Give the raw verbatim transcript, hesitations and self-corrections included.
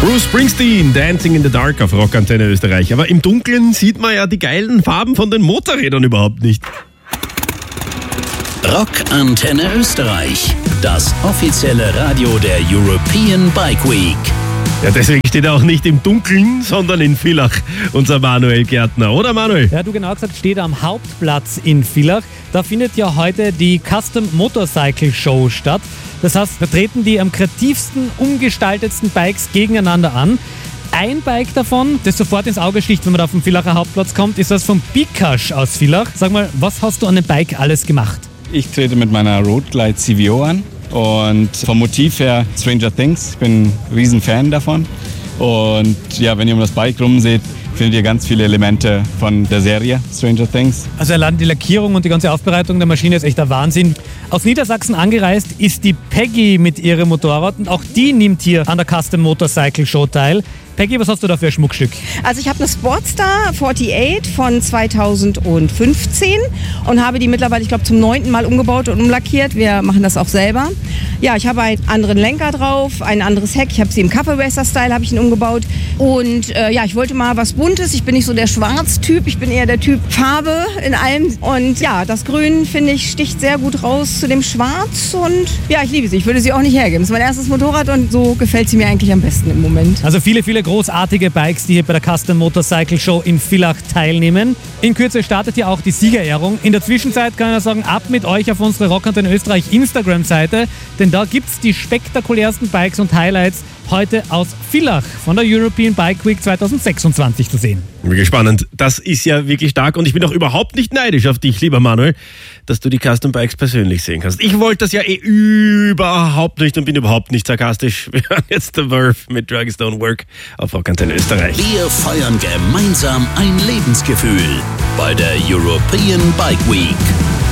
Bruce Springsteen, Dancing in the Dark auf Rockantenne Österreich. Aber im Dunkeln sieht man ja die geilen Farben von den Motorrädern überhaupt nicht. Rockantenne Österreich, das offizielle Radio der European Bike Week. Ja, deswegen steht er auch nicht im Dunkeln, sondern in Villach, unser Manuel Gärtner. Oder Manuel? Ja, du genau gesagt, steht am Hauptplatz in Villach. Da findet ja heute die Custom Motorcycle Show statt. Das heißt, da treten die am kreativsten umgestaltetsten Bikes gegeneinander an. Ein Bike davon, das sofort ins Auge sticht, wenn man da auf den Villacher Hauptplatz kommt, ist das vom Bikash aus Villach. Sag mal, was hast du an dem Bike alles gemacht? Ich trete mit meiner Road Glide C V O an und vom Motiv her Stranger Things. Ich bin ein riesen Fan davon. Und ja, wenn ihr um das Bike rum seht, findet ihr ganz viele Elemente von der Serie Stranger Things. Also allein die Lackierung und die ganze Aufbereitung der Maschine ist echt der Wahnsinn. Aus Niedersachsen angereist ist die Peggy mit ihrem Motorrad und auch die nimmt hier an der Custom Motorcycle Show teil. Peggy, was hast du da für ein Schmuckstück? Also ich habe eine Sportstar achtundvierzig von zweitausendfünfzehn und habe die mittlerweile, ich glaube, zum neunten Mal umgebaut und umlackiert. Wir machen das auch selber. Ja, ich habe einen anderen Lenker drauf, ein anderes Heck. Ich habe sie im Cafe Racer Style habe ich ihn umgebaut. Und äh, ja, ich wollte mal was Buntes. Ich bin nicht so der Schwarz-Typ, ich bin eher der Typ Farbe in allem. Und ja, das Grün, finde ich, sticht sehr gut raus zu dem Schwarz. Und ja, ich liebe sie. Ich würde sie auch nicht hergeben. Das ist mein erstes Motorrad und so gefällt sie mir eigentlich am besten im Moment. Also viele, viele großartige Bikes, die hier bei der Custom Motorcycle Show in Villach teilnehmen. In Kürze startet ja auch die Siegerehrung. In der Zwischenzeit kann ich sagen, ab mit euch auf unsere Rockantenne Österreich Instagram-Seite, denn da gibt es die spektakulärsten Bikes und Highlights heute aus Villach von der European Bike Week zweitausendsechsundzwanzig zu sehen. Wirklich spannend. Das ist ja wirklich stark und ich bin auch überhaupt nicht neidisch auf dich, lieber Manuel, dass du die Custom Bikes persönlich sehen kannst. Ich wollte das ja eh überhaupt nicht und bin überhaupt nicht sarkastisch. Wir hören jetzt The Verve mit Drugs Don't Work auf Rockantenne Österreich. Wir feiern gemeinsam ein Lebensgefühl bei der European Bike Week.